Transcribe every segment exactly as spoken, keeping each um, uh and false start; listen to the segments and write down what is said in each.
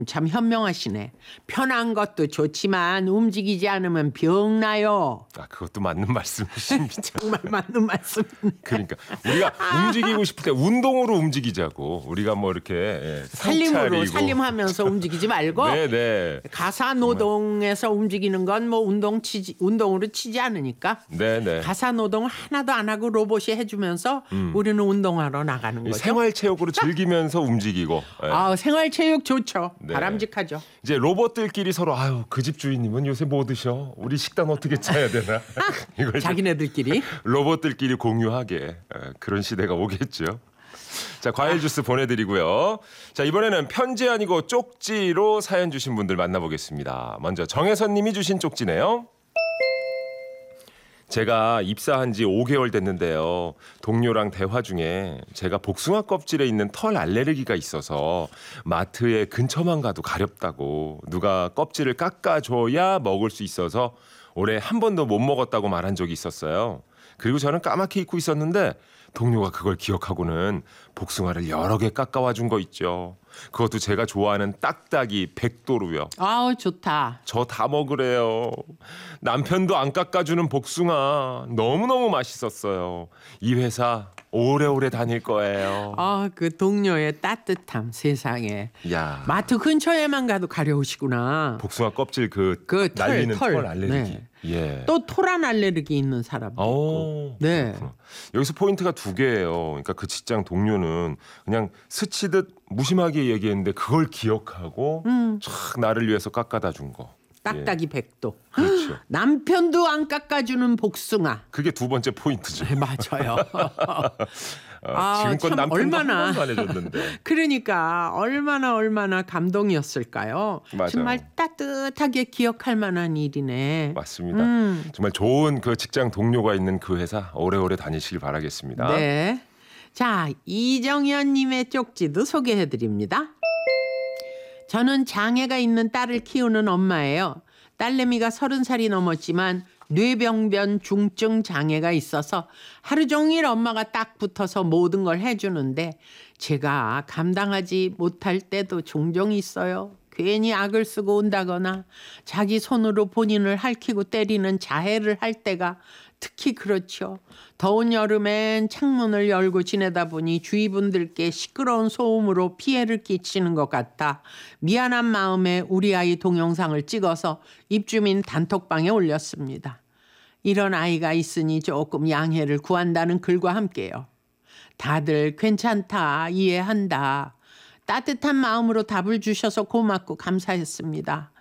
참 현명하시네. 편한 것도 좋지만 움직이지 않으면 병나요. 아, 그것도 맞는 말씀이십니다. 정말 맞는 말씀이네. 그러니까 우리가 움직이고 싶을 때 운동으로 움직이자고. 우리가 뭐 이렇게 예, 살림으로 상차리고. 살림하면서 움직이지 말고 네네. 가사 노동에서 움직이는 건 뭐 운동 치지 운동으로 치지 않으니까 네네. 가사 노동 하나도 안 하고 로봇이 해주면서 음. 우리는 운동하러 나가는 거죠. 생활체육으로 즐기면서 움직이고. 예. 아, 생활체육 좋죠. 네. 바람직하죠. 이제 로봇들끼리 서로 아유 그 집 주인님은 요새 뭐 드셔? 우리 식단 어떻게 짜야 되나? 이걸 이제 자기네들끼리. 로봇들끼리 공유하게 예, 그런 시대가 오겠죠. 자, 과일 주스 보내드리고요. 자, 이번에는 편지 아니고 쪽지로 사연 주신 분들 만나보겠습니다. 먼저 정혜선 님이 주신 쪽지네요. 제가 입사한 지 오 개월 됐는데요. 동료랑 대화 중에 제가 복숭아 껍질에 있는 털 알레르기가 있어서 마트에 근처만 가도 가렵다고 누가 껍질을 깎아줘야 먹을 수 있어서 올해 한 번도 못 먹었다고 말한 적이 있었어요. 그리고 저는 까맣게 잊고 있었는데 동료가 그걸 기억하고는 복숭아를 여러 개 깎아와 준 거 있죠. 그것도 제가 좋아하는 딱딱이 백도루요. 아우 좋다. 저 다 먹으래요. 남편도 안 깎아주는 복숭아 너무너무 맛있었어요. 이 회사 오래오래 다닐 거예요. 아, 그 동료의 따뜻함 세상에. 야, 마트 근처에만 가도 가려우시구나. 복숭아 껍질 그, 그 털, 날리는 털, 털. 알레르기. 네. 예. 또 토란 알레르기 있는 사람도 오, 있고. 네. 그렇구나. 여기서 포인트가 두 개예요. 그러니까 그 직장 동료는 그냥 스치듯 무심하게 얘기했는데 그걸 기억하고 음. 촥 나를 위해서 깎아다 준 거. 딱딱이 백도. 그렇죠. 남편도 안 깎아주는 복숭아. 그게 두 번째 포인트죠. 네, 맞아요. 어, 아, 지금껏 참 남편도 얼마나. 한 번도 안 해줬는데. 그러니까 얼마나 얼마나 감동이었을까요? 맞아요. 정말 따뜻하게 기억할 만한 일이네. 맞습니다. 음. 정말 좋은 그 직장 동료가 있는 그 회사 오래오래 다니시길 바라겠습니다. 네. 자, 이정현님의 쪽지도 소개해드립니다. 저는 장애가 있는 딸을 키우는 엄마예요. 딸내미가 서른 살이 넘었지만 뇌병변 중증 장애가 있어서 하루 종일 엄마가 딱 붙어서 모든 걸 해주는데 제가 감당하지 못할 때도 종종 있어요. 괜히 악을 쓰고 온다거나 자기 손으로 본인을 핥히고 때리는 자해를 할 때가 특히 그렇죠. 더운 여름엔 창문을 열고 지내다 보니 주위 분들께 시끄러운 소음으로 피해를 끼치는 것 같아 미안한 마음에 우리 아이 동영상을 찍어서 입주민 단톡방에 올렸습니다. 이런 아이가 있으니 조금 양해를 구한다는 글과 함께요. 다들 괜찮다, 이해한다. 따뜻한 마음으로 답을 주셔서 고맙고 감사했습니다.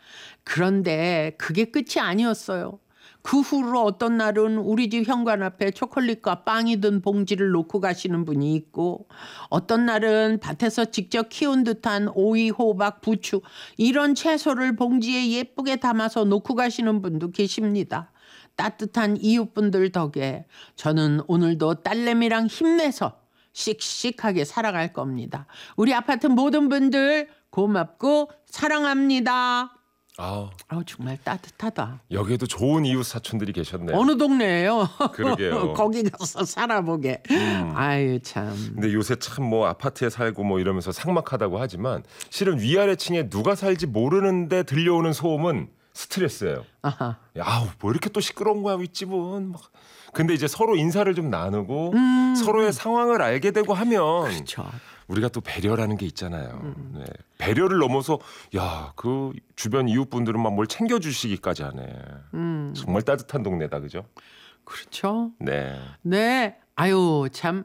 그런데 그게 끝이 아니었어요. 그 후로 어떤 날은 우리 집 현관 앞에 초콜릿과 빵이 든 봉지를 놓고 가시는 분이 있고 어떤 날은 밭에서 직접 키운 듯한 오이, 호박, 부추 이런 채소를 봉지에 예쁘게 담아서 놓고 가시는 분도 계십니다. 따뜻한 이웃분들 덕에 저는 오늘도 딸내미랑 힘내서 씩씩하게 살아갈 겁니다. 우리 아파트 모든 분들 고맙고 사랑합니다. 아, 아우 정말 따뜻하다. 여기에도 좋은 이웃 사촌들이 계셨네요. 어느 동네예요? 그러게요. 거기 가서 살아보게. 음. 아유 참. 근데 요새 참 뭐 아파트에 살고 뭐 이러면서 삭막하다고 하지만 실은 위아래층에 누가 살지 모르는데 들려오는 소음은 스트레스예요. 아하. 아우 뭐 이렇게 또 시끄러운 거야 윗집은. 막. 근데 이제 서로 인사를 좀 나누고 음. 서로의 상황을 알게 되고 하면 그렇죠. 우리가 또 배려라는 게 있잖아요. 음. 네. 배려를 넘어서 야, 그 주변 이웃분들은 막 뭘 챙겨주시기까지 하네. 음. 정말 따뜻한 동네다, 그죠? 그렇죠. 네. 네. 아유 참.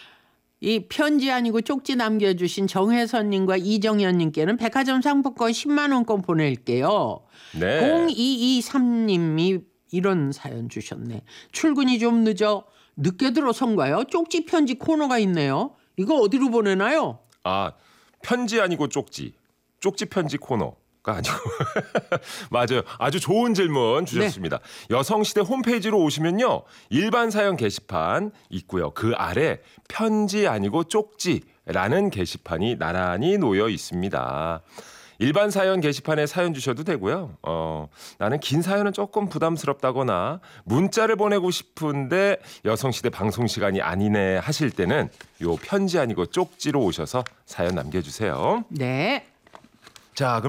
이 편지 아니고 쪽지 남겨주신 정혜선님과 이정현님께는 백화점 상품권 십만 원권 보낼게요. 네. 공이이삼님이 이런 사연 주셨네. 출근이 좀 늦어 늦게 들어선가요? 쪽지 편지 코너가 있네요. 이거 어디로 보내나요? 아, 편지 아니고 쪽지. 쪽지 편지 코너가 아니고. 맞아요. 아주 좋은 질문 주셨습니다. 네. 여성시대 홈페이지로 오시면요. 일반 사연 게시판 있고요. 그 아래 편지 아니고 쪽지라는 게시판이 나란히 놓여 있습니다. 일반 사연 게시판에 사연 주셔도 되고요. 어, 나는 긴 사연은 조금 부담스럽다거나 문자를 보내고 싶은데 여성시대 방송 시간이 아니네 하실 때는 요 편지 아니고 쪽지로 오셔서 사연 남겨주세요. 네. 자, 그럼